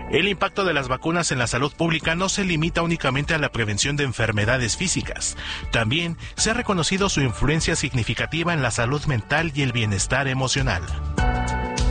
El impacto de las vacunas en la salud pública no se limita únicamente a la prevención de enfermedades físicas. También se ha reconocido su influencia significativa en la salud mental y el bienestar emocional.